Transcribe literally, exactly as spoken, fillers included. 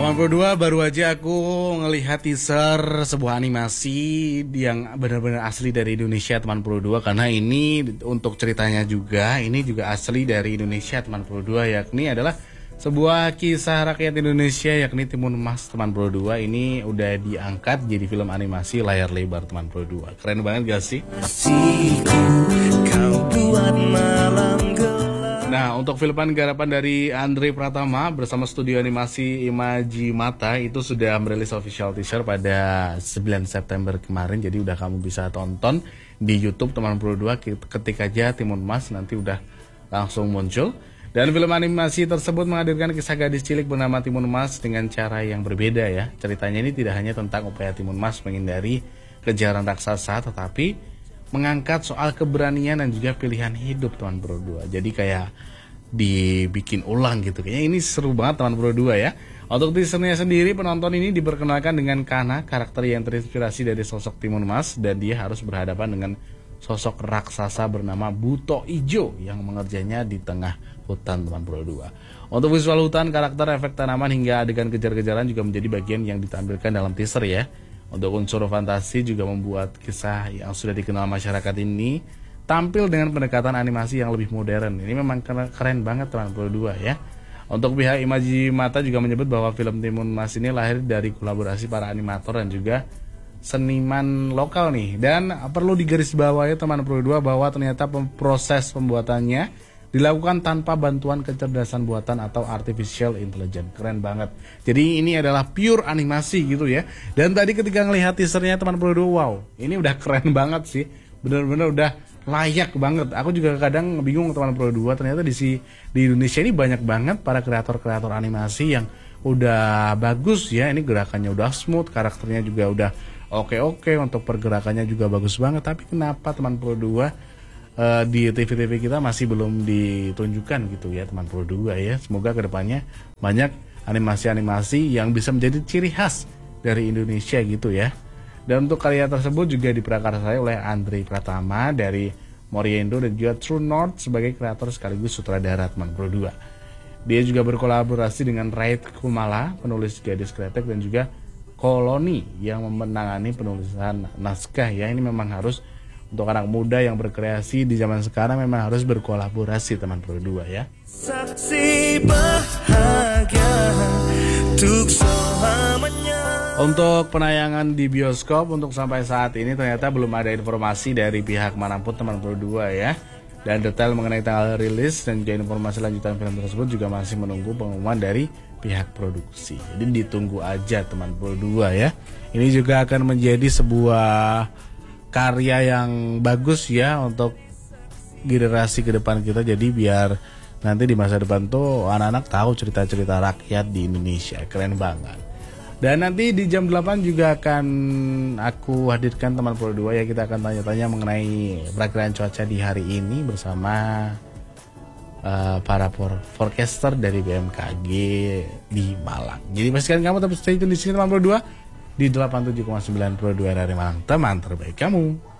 Teman Pro dua, baru aja aku ngelihat teaser sebuah animasi yang benar-benar asli dari Indonesia, Teman Pro dua. Karena ini untuk ceritanya juga, ini juga asli dari Indonesia, Teman Pro dua. Yakni adalah sebuah kisah rakyat Indonesia, yakni Timun Mas, Teman Pro dua. Ini udah diangkat jadi film animasi layar lebar, Teman Pro dua. Keren banget gak sih? Kau buat malam gelap. Nah, untuk filman garapan dari Andre Pratama bersama studio animasi Imaji Mata itu sudah merilis official teaser pada sembilan September kemarin. Jadi udah kamu bisa tonton di YouTube Teman Pro dua, ketik aja Timun Mas, nanti udah langsung muncul. Dan film animasi tersebut menghadirkan kisah gadis cilik bernama Timun Mas dengan cara yang berbeda ya. Ceritanya ini tidak hanya tentang upaya Timun Mas menghindari kejaran raksasa, tetapi mengangkat soal keberanian dan juga pilihan hidup, Teman Pro dua. Jadi kayak dibikin ulang gitu. Kayaknya ini seru banget, Teman Pro dua ya. Untuk teasernya sendiri, penonton ini diperkenalkan dengan Kana, karakter yang terinspirasi dari sosok Timun Mas, dan dia harus berhadapan dengan sosok raksasa bernama Buto Ijo yang mengerjanya di tengah hutan, Teman Pro dua. Untuk visual hutan, karakter, efek tanaman hingga adegan kejar-kejaran juga menjadi bagian yang ditampilkan dalam teaser ya. Untuk unsur fantasi juga membuat kisah yang sudah dikenal masyarakat ini tampil dengan pendekatan animasi yang lebih modern. Ini memang keren banget, Teman Pro dua ya. Untuk pihak Imaji Mata juga menyebut bahwa film Timun Mas ini lahir dari kolaborasi para animator dan juga seniman lokal nih. Dan perlu digarisbawahi, Teman Pro dua, bahwa ternyata proses pembuatannya dilakukan tanpa bantuan kecerdasan buatan atau artificial intelligence. Keren banget. Jadi ini adalah pure animasi gitu ya. Dan tadi ketika ngelihat teasernya, Teman Pro dua, wow, ini udah keren banget sih. Bener-bener udah layak banget. Aku juga kadang bingung, Teman Pro dua, ternyata di si di Indonesia ini banyak banget para kreator-kreator animasi yang udah bagus ya. Ini gerakannya udah smooth, karakternya juga udah oke-oke, untuk pergerakannya juga bagus banget. Tapi kenapa Teman Pro dua uh, di T V-T V kita masih belum ditunjukkan gitu ya, Teman Pro dua ya. Semoga kedepannya banyak animasi-animasi yang bisa menjadi ciri khas dari Indonesia gitu ya. Dan untuk karya tersebut juga diprakarsai oleh Andre Pratama dari Moriendo dan juga True North sebagai kreator sekaligus sutradara, Teman Pro dua. Dia juga berkolaborasi dengan Raid Kumala, penulis Gadis Kretek, dan juga Koloni yang menangani penulisan naskah ya. Ini memang harus untuk anak muda yang berkreasi di zaman sekarang, memang harus berkolaborasi, Teman Pro dua ya. Saksi bahagia untuk selamanya. Untuk penayangan di bioskop untuk sampai saat ini ternyata belum ada informasi dari pihak manapun, Teman Pro dua ya. Dan detail mengenai tanggal rilis dan juga informasi lanjutan film tersebut juga masih menunggu pengumuman dari pihak produksi. Jadi ditunggu aja, Teman Pro dua ya. Ini juga akan menjadi sebuah karya yang bagus ya untuk generasi ke depan kita. Jadi biar nanti di masa depan tuh anak-anak tahu cerita-cerita rakyat di Indonesia. Keren banget. Dan nanti di jam delapan juga akan aku hadirkan, Teman Pro dua ya. Kita akan tanya-tanya mengenai perakiraan cuaca di hari ini bersama uh, para forecaster dari B M K G di Malang. Jadi pastikan kamu tetap stay tune di sini, Teman Pro dua, di delapan puluh tujuh koma sembilan Pro dua dari Malang, teman terbaik kamu.